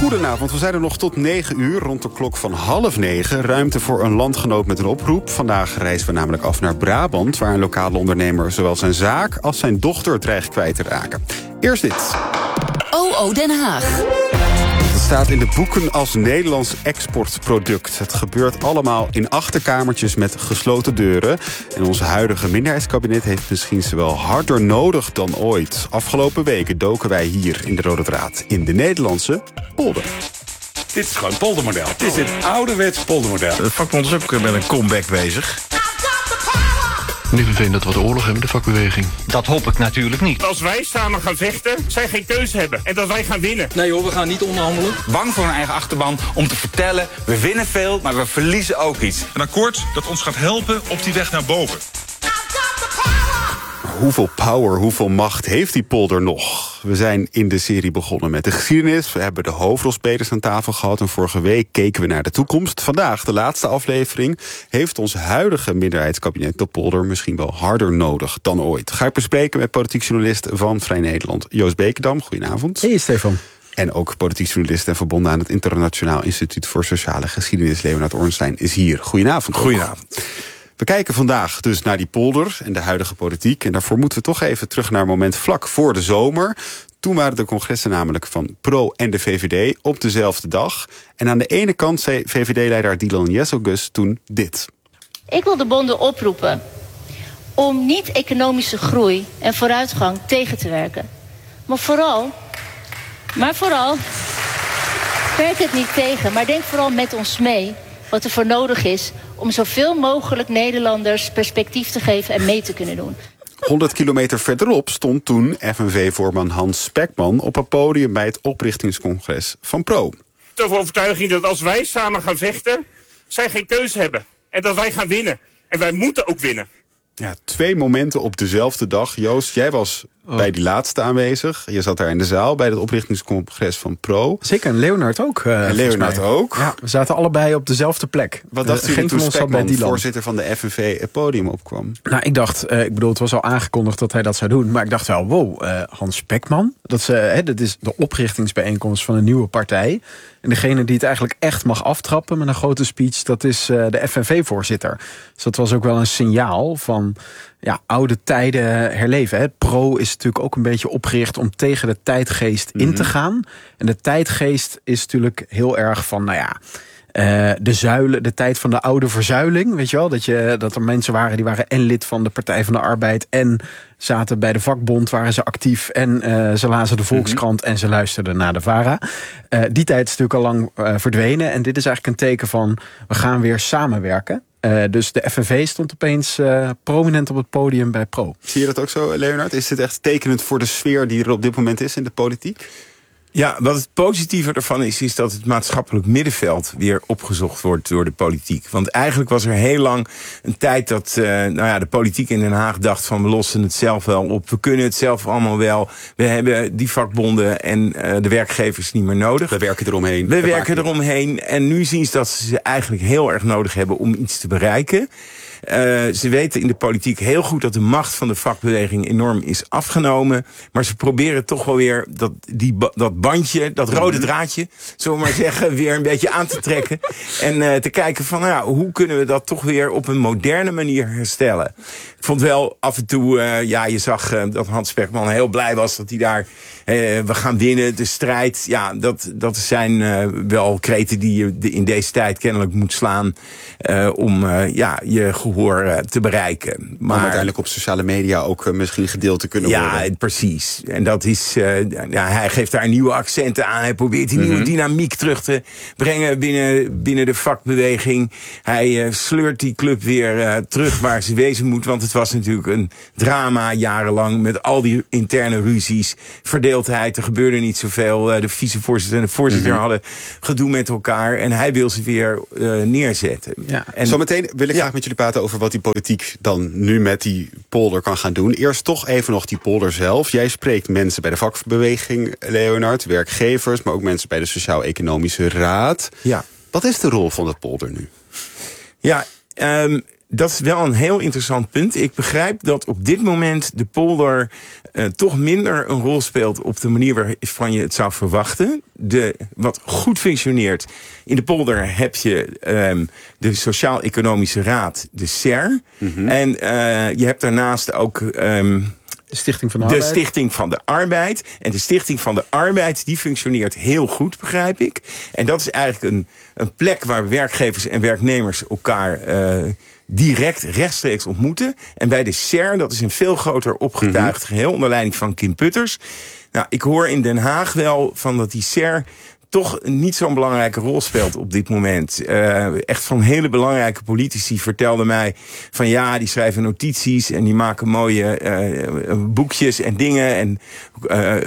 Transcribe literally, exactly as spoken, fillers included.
Goedenavond, we zijn er nog tot negen uur, rond de klok van half negen. Ruimte voor een landgenoot met een oproep. Vandaag reizen we namelijk af naar Brabant, waar een lokale ondernemer zowel zijn zaak als zijn dochter dreigt kwijt te raken. Eerst dit. O O Den Haag. Het staat in de boeken als Nederlands exportproduct. Het gebeurt allemaal in achterkamertjes met gesloten deuren. En onze huidige minderheidskabinet heeft misschien zowel harder nodig dan ooit. Afgelopen weken doken wij hier in de Rode Draad in de Nederlandse polder. Dit is gewoon poldermodel. Het is het ouderwets poldermodel. De vakbond is ook met een comeback bezig. Niet vervelend dat we wat oorlog hebben, de vakbeweging. Dat hoop ik natuurlijk niet. Als wij samen gaan vechten, zij geen keuze hebben. En dat wij gaan winnen. Nee hoor, we gaan niet onderhandelen. Bang voor een eigen achterban om te vertellen, we winnen veel, maar we verliezen ook iets. Een akkoord dat ons gaat helpen op die weg naar boven. Hoeveel power, hoeveel macht heeft die polder nog? We zijn in de serie begonnen met de geschiedenis. We hebben de hoofdrolspelers aan tafel gehad. En vorige week keken we naar de toekomst. Vandaag, de laatste aflevering, heeft ons huidige minderheidskabinet de polder misschien wel harder nodig dan ooit. Ga ik bespreken met politiek journalist van Vrij Nederland, Joost Beekendam. Goedenavond. Hey Stefan. En ook politiek journalist en verbonden aan het Internationaal Instituut voor Sociale Geschiedenis, Leonard Ornstein, is hier. Goedenavond. Goedenavond. We kijken vandaag dus naar die polder en de huidige politiek. En daarvoor moeten we toch even terug naar een moment vlak voor de zomer. Toen waren de congressen namelijk van Pro en de V V D op dezelfde dag. En aan de ene kant zei V V D-leider Dylan Jezelgus toen dit. Ik wil de bonden oproepen om niet-economische groei en vooruitgang tegen te werken. Maar vooral, maar vooral, werk het niet tegen, maar denk vooral met ons mee wat er voor nodig is om zoveel mogelijk Nederlanders perspectief te geven en mee te kunnen doen. honderd kilometer verderop stond toen F N V-voorman Hans Spekman op een podium bij het oprichtingscongres van Pro. De overtuiging dat als wij samen gaan vechten, zij geen keuze hebben. En dat wij gaan winnen. En wij moeten ook winnen. Ja, twee momenten op dezelfde dag. Joost, jij was oh. bij die laatste aanwezig. Je zat daar in de zaal bij het oprichtingscongres van Pro. Zeker, en Leonard ook. Uh, en Leonard ook. Ja, we zaten allebei op dezelfde plek. Wat dacht uh, u toen Spekman, voorzitter van de F N V, het podium opkwam? Nou, ik dacht, uh, ik bedoel, het was al aangekondigd dat hij dat zou doen. Maar ik dacht wel, wow, uh, Hans Spekman. Dat, is, uh, hè, dat is de oprichtingsbijeenkomst van een nieuwe partij. En degene die het eigenlijk echt mag aftrappen met een grote speech, dat is uh, de F N V-voorzitter. Dus dat was ook wel een signaal van ja, oude tijden herleven. Hè. Pro is natuurlijk ook een beetje opgericht om tegen de tijdgeest mm-hmm. in te gaan. En de tijdgeest is natuurlijk heel erg van, nou ja, Uh, de zuilen, de tijd van de oude verzuiling, weet je wel, dat, je, dat er mensen waren die waren en lid van de Partij van de Arbeid en zaten bij de vakbond, waren ze actief en uh, ze lazen de Volkskrant mm-hmm. en ze luisterden naar de VARA. Uh, die tijd is natuurlijk al lang uh, verdwenen en dit is eigenlijk een teken van we gaan weer samenwerken. Uh, dus de F N V stond opeens uh, prominent op het podium bij Pro. Zie je dat ook zo, Leonard? Is dit echt tekenend voor de sfeer die er op dit moment is in de politiek? Ja, wat het positieve ervan is, is dat het maatschappelijk middenveld weer opgezocht wordt door de politiek. Want eigenlijk was er heel lang een tijd dat uh, nou ja, de politiek in Den Haag dacht van we lossen het zelf wel op. We kunnen het zelf allemaal wel. We hebben die vakbonden en uh, de werkgevers niet meer nodig. We werken eromheen. We werken eromheen. En nu zien ze dat ze ze eigenlijk heel erg nodig hebben om iets te bereiken. Uh, ze weten in de politiek heel goed dat de macht van de vakbeweging enorm is afgenomen. Maar ze proberen toch wel weer dat, die, dat bandje, dat rode draadje, zullen we maar zeggen, weer een beetje aan te trekken. En uh, te kijken van, nou ja, hoe kunnen we dat toch weer op een moderne manier herstellen. Ik vond wel af en toe, uh, ja, je zag uh, dat Hans Spekman heel blij was dat hij daar, uh, we gaan winnen, de strijd. Ja, dat, dat zijn uh, wel kreten die je in deze tijd kennelijk moet slaan uh, om uh, ja, je gehoor uh, te bereiken. Maar om uiteindelijk op sociale media ook uh, misschien gedeeld te kunnen ja, worden. Ja, precies. En dat is, uh, ja, hij geeft daar nieuwe accenten aan. Hij probeert die mm-hmm. nieuwe dynamiek terug te brengen binnen, binnen de vakbeweging. Hij uh, sleurt die club weer uh, terug waar ze wezen moet, want het was natuurlijk een drama jarenlang met al die interne ruzies, verdeeldheid, er gebeurde niet zoveel. De vicevoorzitter en de voorzitter mm-hmm. hadden gedoe met elkaar en hij wil ze weer uh, neerzetten. Ja. En zometeen wil ik ja. graag met jullie praten over wat die politiek dan nu met die polder kan gaan doen. Eerst toch even nog die polder zelf. Jij spreekt mensen bij de vakbeweging, Leonard, werkgevers, maar ook mensen bij de Sociaal-Economische Raad. Ja. Wat is de rol van de polder nu? Ja, um, dat is wel een heel interessant punt. Ik begrijp dat op dit moment de polder uh, toch minder een rol speelt op de manier waarvan je het zou verwachten. De, wat goed functioneert. In de polder heb je um, de Sociaal-Economische Raad, de S E R. Mm-hmm. En uh, je hebt daarnaast ook Um, De Stichting van de De Arbeid. Stichting van de Arbeid. En de Stichting van de Arbeid, die functioneert heel goed, begrijp ik. En dat is eigenlijk een, een plek waar werkgevers en werknemers elkaar uh, direct, rechtstreeks ontmoeten. En bij de S E R, dat is een veel groter opgetuigd mm-hmm. geheel, onder leiding van Kim Putters. Nou, ik hoor in Den Haag wel van dat die S E R toch niet zo'n belangrijke rol speelt op dit moment. Uh, echt van hele belangrijke politici vertelden mij van ja, die schrijven notities en die maken mooie uh, boekjes en dingen en uh,